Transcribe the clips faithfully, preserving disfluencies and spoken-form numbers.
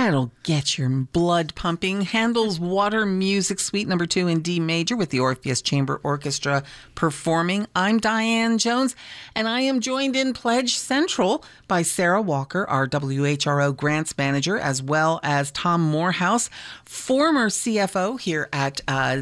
That'll get your blood pumping. Handel's Water Music Suite number two in D major with the Orpheus Chamber Orchestra performing. I'm Diane Jones, and I am joined in Pledge Central by Sarah Walker, our W H R O grants manager, as well as Tom Morehouse, former C F O here at uh,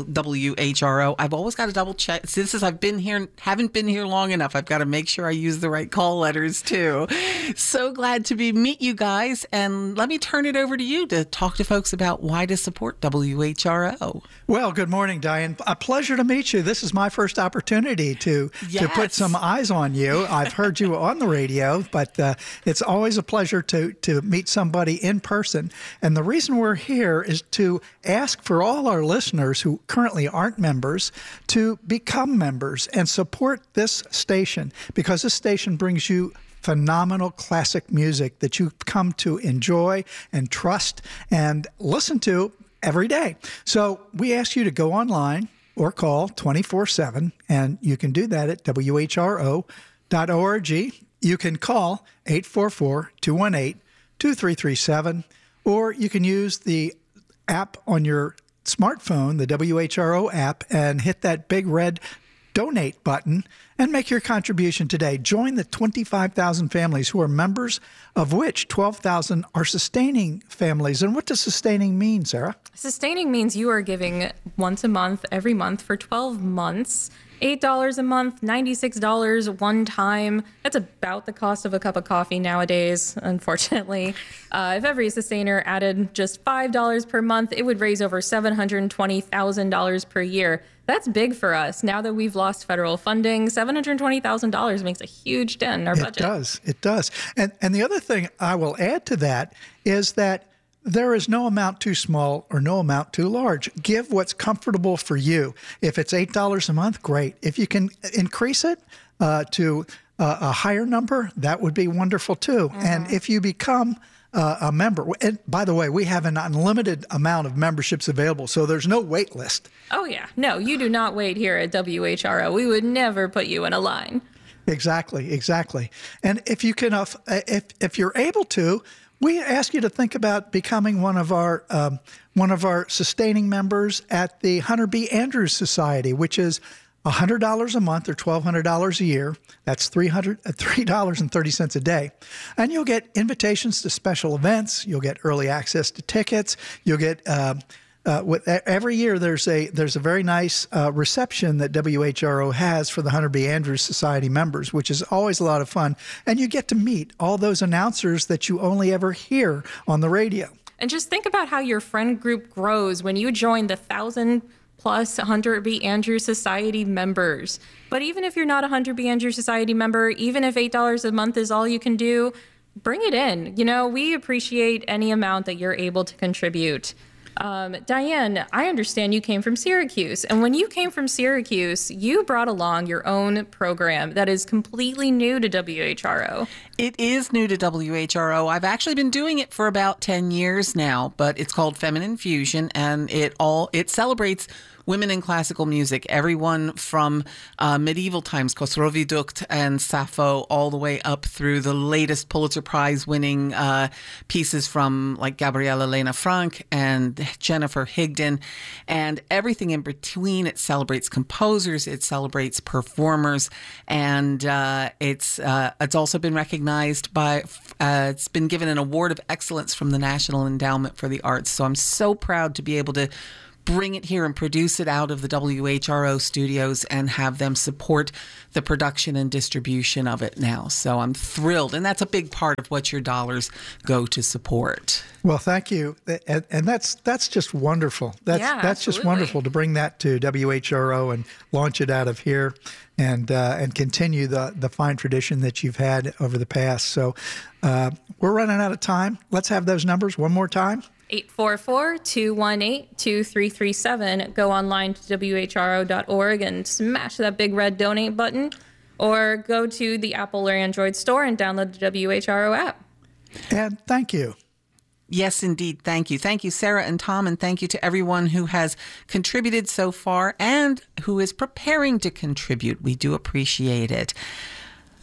W H R O. I've always got to double check. Since I've been here, haven't been here long enough, I've got to make sure I use the right call letters too. So glad to be meet you guys, and let me turn it over to you to talk to folks about why to support W H R O. Well, good morning, Diane. A pleasure to meet you. This is my first opportunity to yes. to put some eyes on you. I've heard you on the radio, but uh, it's always a pleasure to to meet somebody in person. And the reason we're here is to ask for all our listeners who currently aren't members to become members and support this station, because this station brings you phenomenal classic music that you come to enjoy and trust and listen to every day. So we ask you to go online or call twenty-four seven, and you can do that at W H R O dot org. You can call eight four four, two one eight, two three three seven, or you can use the app on your smartphone, the W H R O app, and hit that big red donate button and make your contribution today. Join the twenty-five thousand families who are members, of which twelve thousand are sustaining families. And what does sustaining mean, Sarah? Sustaining means you are giving once a month, every month for twelve months, eight dollars a month, ninety-six dollars one time. That's about the cost of a cup of coffee nowadays, unfortunately. Uh, if every sustainer added just five dollars per month, it would raise over seven hundred twenty thousand dollars per year. That's big for us. Now that we've lost federal funding, seven hundred twenty thousand dollars makes a huge dent in our budget. It does. It does. And, and the other thing I will add to that is that there is no amount too small or no amount too large. Give what's comfortable for you. If it's eight dollars a month, great. If you can increase it uh, to uh, a higher number, that would be wonderful too. Mm-hmm. And if you become uh, a member, and by the way, we have an unlimited amount of memberships available, so there's no wait list. Oh, yeah. No, you do not wait here at W H R O. We would never put you in a line. Exactly, exactly. And if you can, uh, if if you're able to, we ask you to think about becoming one of our um, one of our sustaining members at the Hunter B. Andrews Society, which is one hundred dollars a month or twelve hundred dollars a year. That's three hundred dollars, three dollars and thirty cents a day. And you'll get invitations to special events. You'll get early access to tickets. You'll get um, uh, with every year there's a there's a very nice uh, reception that W H R O has for the Hunter B. Andrews Society members, which is always a lot of fun. And you get to meet all those announcers that you only ever hear on the radio. And just think about how your friend group grows when you join the thousand plus Hunter B. Andrews Society members. But even if you're not a Hunter B. Andrews Society member, even if eight dollars a month is all you can do, bring it in. You know, we appreciate any amount that you're able to contribute. Um, Diane, I understand you came from Syracuse. And when you came from Syracuse, you brought along your own program that is completely new to W H R O. It is new to W H R O. I've actually been doing it for about ten years now, but it's called Feminine Fusion, and it all it celebrates women in classical music, everyone from uh, medieval times, Khosrow Dukt and Sappho, all the way up through the latest Pulitzer Prize winning uh, pieces from like Gabrielle Elena Frank and Jennifer Higdon, and everything in between. It celebrates composers, it celebrates performers, and uh, it's uh, it's also been recognized by, uh, it's been given an award of excellence from the National Endowment for the Arts. So I'm so proud to be able to bring it here and produce it out of the W H R O studios and have them support the production and distribution of it now. So I'm thrilled. And that's a big part of what your dollars go to support. Well, thank you. And, and that's that's just wonderful. That's yeah, that's just absolutely. wonderful to bring that to W H R O and launch it out of here and uh, and continue the, the fine tradition that you've had over the past. So uh, we're running out of time. Let's have those numbers one more time. eight four four, two one eight, two three three seven. Go online to W H R O dot org and smash that big red donate button, or go to the Apple or Android store and download the W H R O app. And thank you. Yes, indeed. Thank you. Thank you, Sarah and Tom, and thank you to everyone who has contributed so far and who is preparing to contribute. We do appreciate it.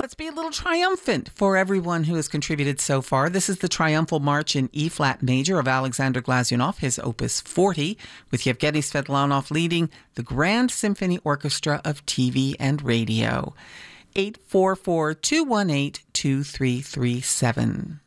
Let's be a little triumphant for everyone who has contributed so far. This is the Triumphal March in E-flat major of Alexander Glazunov, his Opus forty, with Yevgeny Svetlanov leading the Grand Symphony Orchestra of T V and Radio. eight four four, two one eight, two three three seven.